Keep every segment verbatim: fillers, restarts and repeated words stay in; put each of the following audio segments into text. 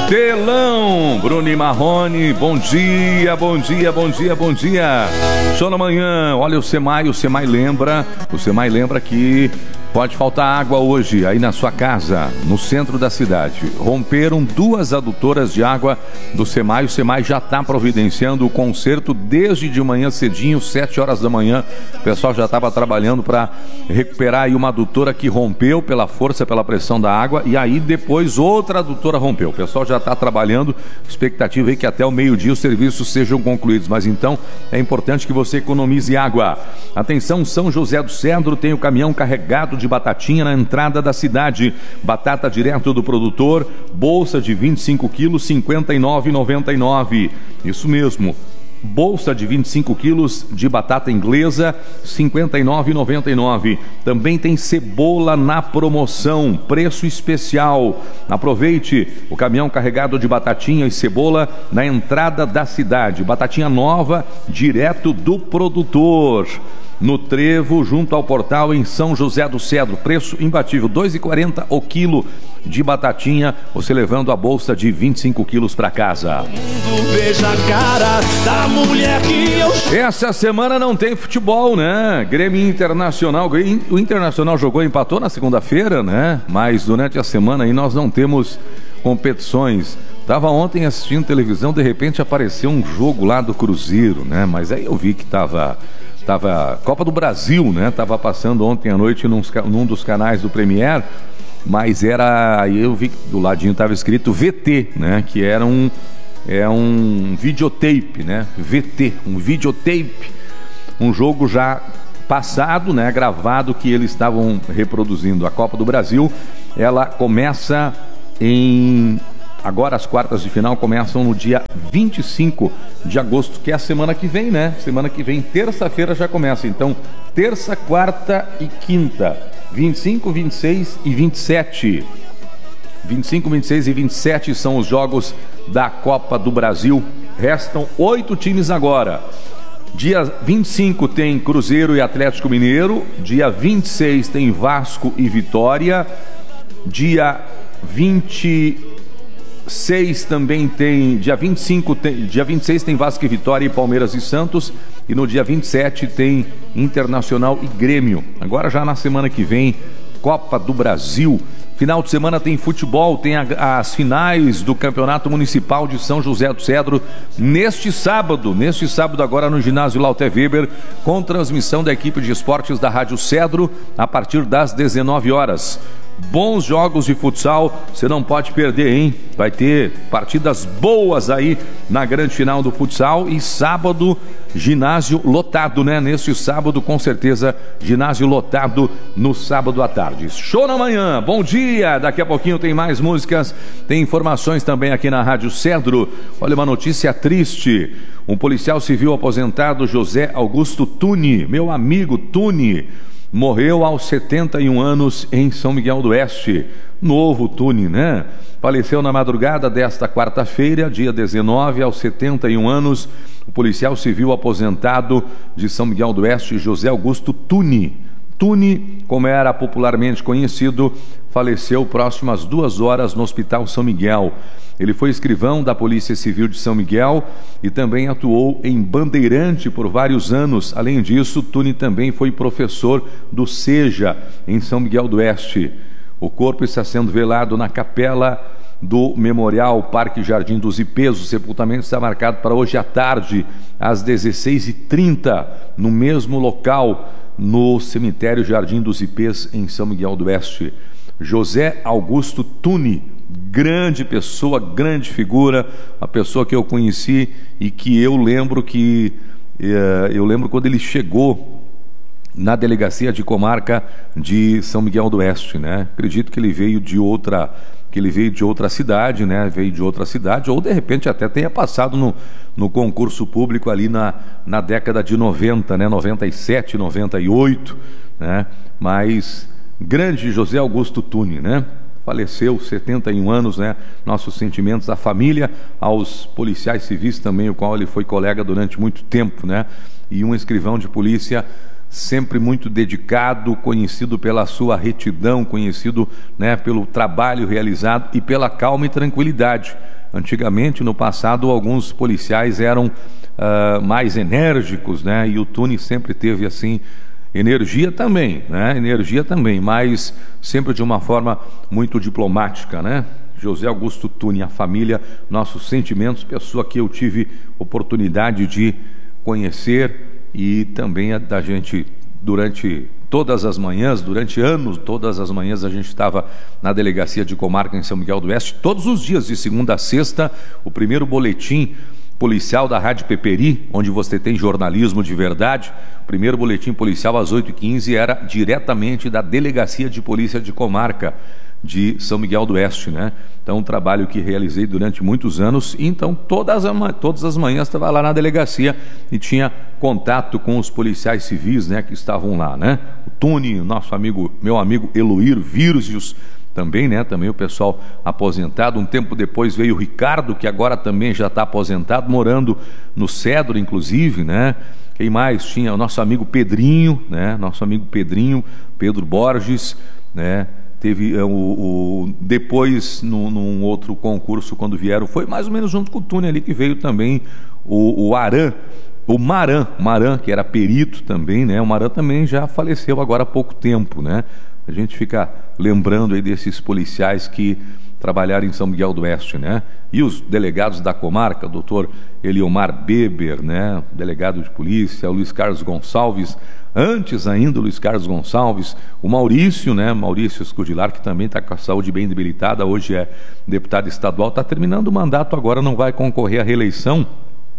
Telão, Bruno e Marrone, bom dia, bom dia, bom dia, bom dia. Show na manhã, olha o SEMAI, o SEMAI lembra, o SEMAI lembra que pode faltar água hoje aí na sua casa, no centro da cidade. Romperam duas adutoras de água do SEMAI, o SEMAI já está providenciando o conserto desde de manhã cedinho, sete horas da manhã. O pessoal já estava trabalhando para recuperar aí uma adutora que rompeu pela força, pela pressão da água, e aí depois outra adutora rompeu. O pessoal já está trabalhando, expectativa aí que até o meio-dia os serviços sejam concluídos, mas então é importante que você economize água. Atenção, São José do Cedro tem o caminhão carregado de batatinha na entrada da cidade. Batata direto do produtor, bolsa de vinte e cinco quilos, cinquenta e nove reais e noventa e nove centavos. Isso mesmo. Bolsa de vinte e cinco quilos de batata inglesa, cinquenta e nove reais e noventa e nove centavos. Também tem cebola na promoção, preço especial. Aproveite o caminhão carregado de batatinha e cebola na entrada da cidade. Batatinha nova, direto do produtor. No Trevo, junto ao portal em São José do Cedro, preço imbatível, dois reais e quarenta centavos o quilo de batatinha, você levando a bolsa de vinte e cinco quilos para casa. Veja a cara da mulher que eu... Essa semana não tem futebol, né? Grêmio Internacional, o Internacional jogou e empatou na segunda-feira, né? Mas durante a semana aí nós não temos competições. Tava ontem assistindo televisão, de repente apareceu um jogo lá do Cruzeiro, né? Mas aí eu vi que tava... Tava Copa do Brasil, né? Tava passando ontem à noite num, num dos canais do Premier, mas era... Aí eu vi que do ladinho tava escrito V T, né? Que era um... É um videotape, né? V T, um videotape. Um jogo já passado, né? Gravado, que eles estavam reproduzindo. A Copa do Brasil, ela começa em... Agora as quartas de final começam no dia vinte e cinco de agosto, que é a semana que vem, né? Semana que vem, terça-feira já começa. Então, terça, quarta e quinta. vinte e cinco, vinte e seis e vinte e sete. vinte e cinco, vinte e seis e vinte e sete são os jogos da Copa do Brasil. Restam oito times agora. Dia vinte e cinco tem Cruzeiro e Atlético Mineiro. Dia vinte e seis tem Vasco e Vitória. Dia vinte e seis também tem, dia vinte e cinco tem, dia vinte e seis tem Vasco e Vitória e Palmeiras e Santos, e no dia vinte e sete tem Internacional e Grêmio. Agora já na semana que vem, Copa do Brasil. Final de semana tem futebol, tem a, as finais do Campeonato Municipal de São José do Cedro neste sábado, neste sábado agora no ginásio Lauter Weber, com transmissão da equipe de esportes da Rádio Cedro a partir das dezenove horas. Bons jogos de futsal, você não pode perder, hein? Vai ter partidas boas aí na grande final do futsal, e sábado, ginásio lotado, né? Neste sábado, com certeza, ginásio lotado no sábado à tarde. Show na manhã, bom dia! Daqui a pouquinho tem mais músicas, tem informações também aqui na Rádio Cedro. Olha uma notícia triste, um policial civil aposentado, José Augusto Tuni, meu amigo Tuni, morreu aos setenta e um anos em São Miguel do Oeste. Novo Tuni, né? Faleceu na madrugada desta quarta-feira, dia dezenove, aos setenta e um anos, o policial civil aposentado de São Miguel do Oeste, José Augusto Tuni. Tuni, como era popularmente conhecido, faleceu próximo às duas horas no Hospital São Miguel. Ele foi escrivão da Polícia Civil de São Miguel e também atuou em Bandeirante por vários anos. Além disso, Tuni também foi professor do SEJA, em São Miguel do Oeste. O corpo está sendo velado na capela do Memorial Parque Jardim dos Ipês. O sepultamento está marcado para hoje à tarde, às dezesseis e trinta, no mesmo local, no cemitério Jardim dos Ipês, em São Miguel do Oeste. José Augusto Tuni, grande pessoa, grande figura, a pessoa que eu conheci e que eu lembro que eh, eu lembro quando ele chegou na delegacia de comarca de São Miguel do Oeste, né? Acredito que ele veio de outra que ele veio de outra cidade, né? Veio de outra cidade, ou de repente até tenha passado no, no concurso público ali na, na década de noventa, né? noventa e sete, noventa e oito, né? Mas grande José Augusto Tuni, né? Faleceu, setenta e um anos, né? Nossos sentimentos à família, aos policiais civis também, o qual ele foi colega durante muito tempo, né? E um escrivão de polícia sempre muito dedicado, conhecido pela sua retidão, conhecido, né, pelo trabalho realizado e pela calma e tranquilidade. Antigamente, no passado, alguns policiais eram uh, mais enérgicos, né, e o Tune sempre teve assim energia também, né, energia também, mas sempre de uma forma muito diplomática, né? José Augusto Tune, a família, nossos sentimentos, pessoa que eu tive oportunidade de conhecer e também a, da gente, durante todas as manhãs, durante anos, todas as manhãs a gente estava na delegacia de comarca em São Miguel do Oeste, todos os dias, de segunda a sexta, o primeiro boletim policial da Rádio Peperi, onde você tem jornalismo de verdade. O primeiro boletim policial às oito e quinze era diretamente da delegacia de polícia de comarca de São Miguel do Oeste, né? Então, um trabalho que realizei durante muitos anos. Então, todas as, todas as manhãs estava lá na delegacia e tinha contato com os policiais civis, né, que estavam lá, né? O Tune, nosso amigo, meu amigo Eloir Vírgios, também, né? Também o pessoal aposentado. Um tempo depois veio o Ricardo, que agora também já está aposentado, morando no Cedro, inclusive, né? Quem mais? Tinha o nosso amigo Pedrinho, né? Nosso amigo Pedrinho, Pedro Borges, né? Teve o, o depois no, num outro concurso, quando vieram, foi mais ou menos junto com o Tune ali que veio também o, o Aran, o Maran, Maran, que era perito também, né? O Maran também já faleceu agora há pouco tempo, né? A gente fica lembrando aí desses policiais que trabalharam em São Miguel do Oeste, né? E os delegados da comarca, doutor Eliomar Beber, né? Delegado de polícia, o Luiz Carlos Gonçalves, antes ainda o Luiz Carlos Gonçalves, o Maurício, né? Maurício Escudilar, que também está com a saúde bem debilitada, hoje é deputado estadual, está terminando o mandato agora, não vai concorrer à reeleição,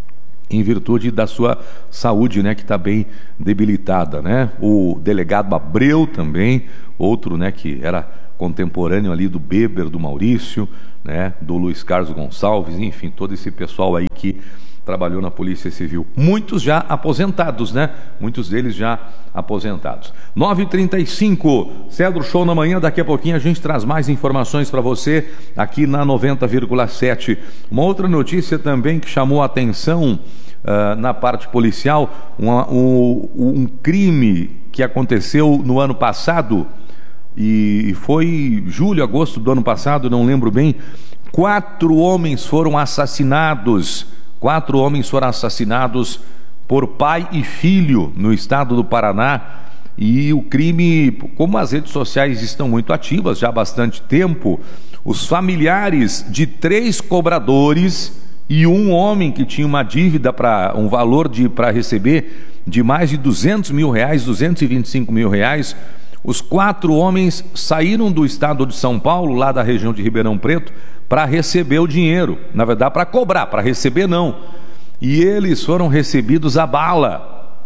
em virtude da sua saúde, né, que está bem debilitada, né? O delegado Abreu também, outro, né, que era contemporâneo ali do Beber, do Maurício, né, do Luiz Carlos Gonçalves, enfim, todo esse pessoal aí que trabalhou na Polícia Civil. Muitos já aposentados, né? Muitos deles já aposentados. nove e trinta e cinco, Cedro Show na manhã, daqui a pouquinho a gente traz mais informações para você aqui na noventa vírgula sete. Uma outra notícia também que chamou a atenção uh, na parte policial, uma, um, um crime que aconteceu no ano passado, e foi julho, agosto do ano passado, não lembro bem. Quatro homens foram assassinados Quatro homens foram assassinados por pai e filho no estado do Paraná. E o crime, como as redes sociais estão muito ativas já há bastante tempo, os familiares de três cobradores e um homem que tinha uma dívida para um valor de para receber de mais de duzentos mil reais, duzentos e vinte e cinco mil reais. Os quatro homens saíram do estado de São Paulo, lá da região de Ribeirão Preto, para receber o dinheiro, na verdade para cobrar, para receber não, e eles foram recebidos a bala.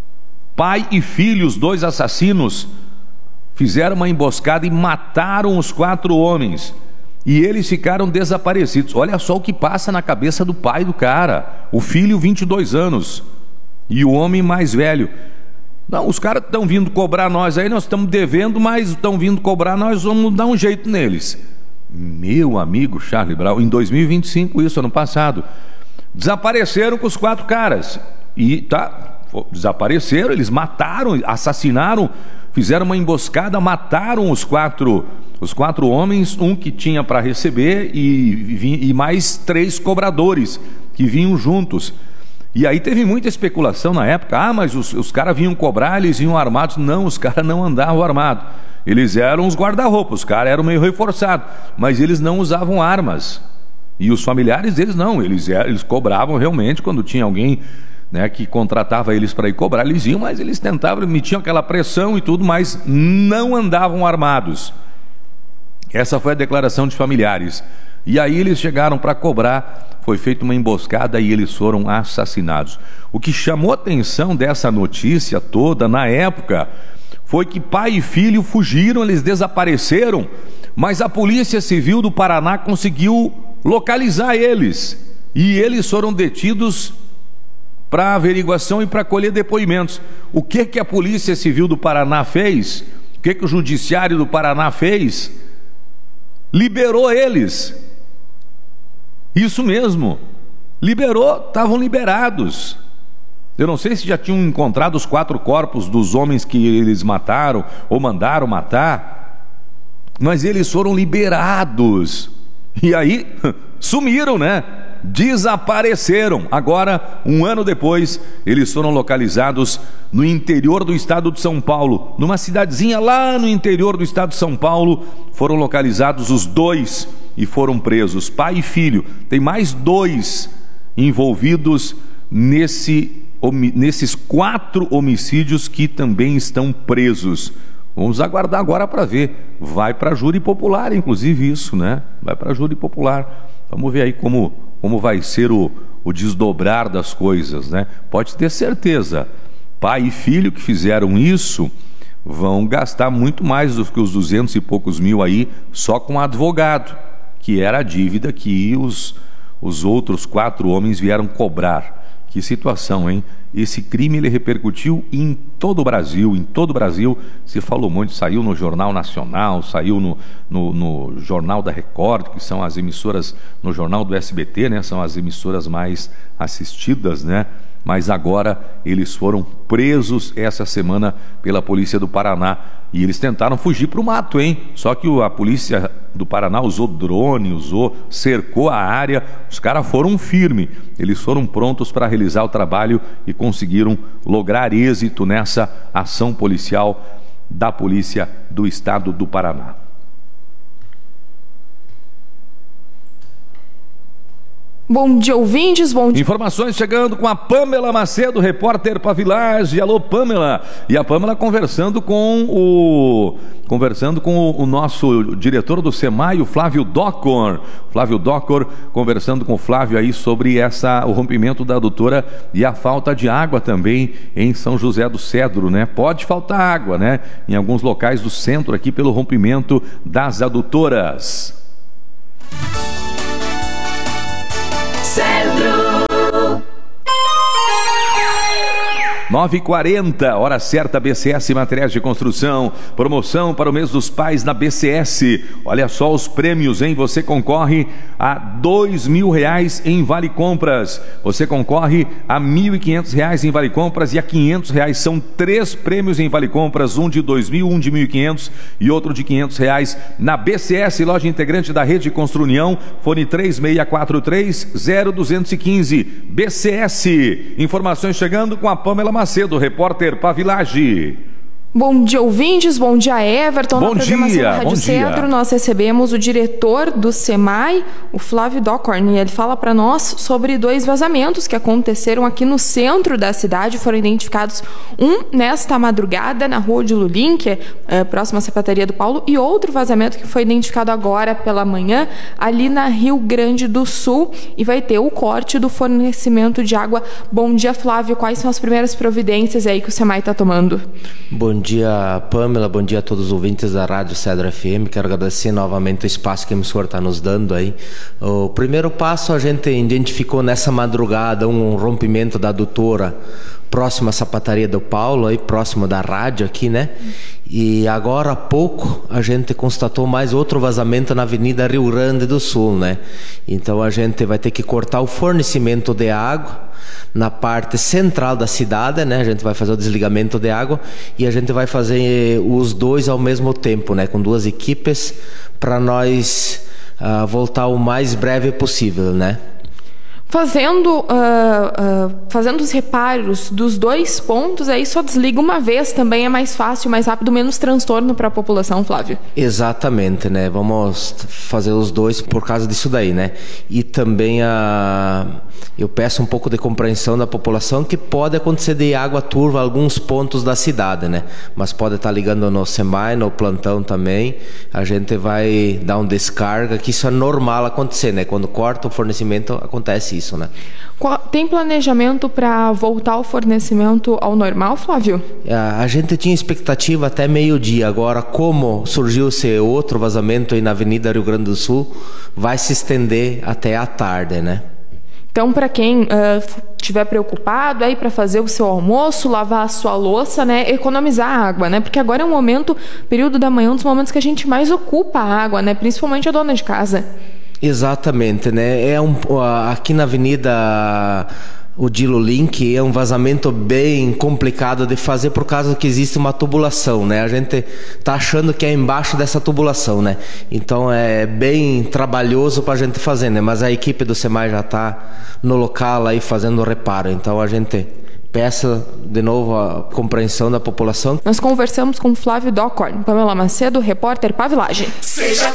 Pai e filho, os dois assassinos, fizeram uma emboscada e mataram os quatro homens, e eles ficaram desaparecidos. Olha só o que passa na cabeça do pai do cara, o filho vinte e dois anos, e o homem mais velho. Não, os caras estão vindo cobrar nós aí, nós estamos devendo, mas estão vindo cobrar, nós vamos dar um jeito neles. Meu amigo Charlie Brown, em dois mil e vinte e cinco, isso, ano passado, desapareceram com os quatro caras, e tá, desapareceram, eles mataram, assassinaram, fizeram uma emboscada, mataram os quatro, os quatro homens, um que tinha para receber e, e mais três cobradores que vinham juntos. E aí teve muita especulação na época, ah, mas os, os caras vinham cobrar, eles vinham armados. Não, os caras não andavam armados. Eles eram os guarda-roupas, os caras eram meio reforçados, mas eles não usavam armas. E os familiares deles não, eles, eles cobravam realmente quando tinha alguém, né, que contratava eles para ir cobrar, eles iam, mas eles tentavam, metiam aquela pressão e tudo, mas não andavam armados. Essa foi a declaração de familiares. E aí eles chegaram para cobrar, foi feita uma emboscada e eles foram assassinados. O que chamou a atenção dessa notícia toda na época foi que pai e filho fugiram, eles desapareceram, mas a Polícia Civil do Paraná conseguiu localizar eles, e eles foram detidos para averiguação e para colher depoimentos. O que que a Polícia Civil do Paraná fez? O que que o Judiciário do Paraná fez? Liberou eles. Isso mesmo, liberou, estavam liberados. Eu não sei se já tinham encontrado os quatro corpos dos homens que eles mataram ou mandaram matar, mas eles foram liberados. E aí, sumiram, né? Desapareceram. Agora, um ano depois, eles foram localizados no interior do estado de São Paulo. Numa cidadezinha lá no interior do estado de São Paulo, foram localizados os dois e foram presos, pai e filho. Tem mais dois envolvidos nesse nesses quatro homicídios que também estão presos. Vamos aguardar agora para ver. Vai para júri popular, inclusive isso, né? Vai para júri popular. Vamos ver aí como, como vai ser o, o desdobrar das coisas, né? Pode ter certeza, pai e filho que fizeram isso vão gastar muito mais do que os duzentos e poucos mil aí só com advogado, que era a dívida que os, os outros quatro homens vieram cobrar. Que situação, hein? Esse crime ele repercutiu em todo o Brasil, em todo o Brasil, se falou muito, saiu no Jornal Nacional, saiu no, no, no Jornal da Record, que são as emissoras, no Jornal do S B T, né? São as emissoras mais assistidas, né? Mas agora eles foram presos essa semana pela polícia do Paraná. E eles tentaram fugir para o mato, hein? Só que a polícia do Paraná usou drone, usou, cercou a área. Os caras foram firmes. Eles foram prontos para realizar o trabalho e conseguiram lograr êxito nessa ação policial da polícia do estado do Paraná. Bom dia, ouvintes. Bom dia. Informações chegando com a Pamela Macedo, repórter para Village. Alô, Pamela. E a Pamela conversando com o conversando com o, o nosso diretor do SEMAI, o Flávio Docor. Flávio Docor conversando com o Flávio aí sobre essa, o rompimento da adutora e a falta de água também em São José do Cedro, né? Pode faltar água, né? Em alguns locais do centro aqui pelo rompimento das adutoras. nove e quarenta, hora certa, B C S Materiais de Construção, promoção para o mês dos pais na B C S. Olha só os prêmios, hein? Você concorre a dois mil reais em Vale Compras, você concorre a mil e quinhentos reais em Vale Compras e a quinhentos reais. São três prêmios em Vale Compras, um de dois mil, um de mil e quinhentos e outro de quinhentos reais na B C S, loja integrante da Rede Construnião, fone três seis quatro três, zero dois um cinco, B C S. Informações chegando com a Pamela Macedo, repórter para Village. Bom dia, ouvintes. Bom dia, Everton. Bom Na programação dia, da Rádio bom Cedro, dia. nós recebemos o diretor do SEMAI, o Flávio Docor, e ele fala para nós sobre dois vazamentos que aconteceram aqui no centro da cidade. Foram identificados um nesta madrugada na Rua de Lulim, que é, é próxima à Sapataria do Paulo, e outro vazamento que foi identificado agora pela manhã ali na Rio Grande do Sul, e vai ter o corte do fornecimento de água. Bom dia, Flávio. Quais são as primeiras providências aí que o SEMAI está tomando? Bom dia, Pamela, bom dia a todos os ouvintes da Rádio Cedro F M. Quero agradecer novamente o espaço que a emissora está nos dando aí. O primeiro passo, a gente identificou nessa madrugada um rompimento da adutora próximo à Sapataria do Paulo, aí próximo da rádio aqui, né? E agora há pouco a gente constatou mais outro vazamento na Avenida Rio Grande do Sul, né? Então a gente vai ter que cortar o fornecimento de água na parte central da cidade, né? A gente vai fazer o desligamento de água e a gente vai fazer os dois ao mesmo tempo, né? Com duas equipes para nós uh, voltar o mais breve possível, né? Fazendo, uh, uh, fazendo os reparos dos dois pontos, aí só desliga uma vez, também é mais fácil, mais rápido, menos transtorno para a população, Flávio. Exatamente, né? Vamos fazer os dois por causa disso daí, né? E também a... eu peço um pouco de compreensão da população que pode acontecer de água turva em alguns pontos da cidade, né? Mas pode estar ligando no SEMAI, no plantão também. A gente vai dar um descarga, que isso é normal acontecer, né? Quando corta o fornecimento, acontece isso, né? Tem planejamento para voltar o fornecimento ao normal, Flávio? A gente tinha expectativa até meio-dia. Agora, como surgiu esse outro vazamento aí na Avenida Rio Grande do Sul, vai se estender até a tarde, né? Então, para quem estiver uh, preocupado aí para fazer o seu almoço, lavar a sua louça, né, economizar água, né? Porque agora é um momento, período da manhã, um dos momentos que a gente mais ocupa a água, né? Principalmente a dona de casa. Exatamente, né? É um, aqui na Avenida o Dilolink, é um vazamento bem complicado de fazer por causa que existe uma tubulação, né? A gente tá achando que é embaixo dessa tubulação, né? Então é bem trabalhoso para a gente fazer, né? Mas a equipe do SEMAI já tá no local aí fazendo o reparo, então a gente peça de novo a compreensão da população. Nós conversamos com Flávio Dockhorn. Pamela Macedo, repórter Pavilagem. Seja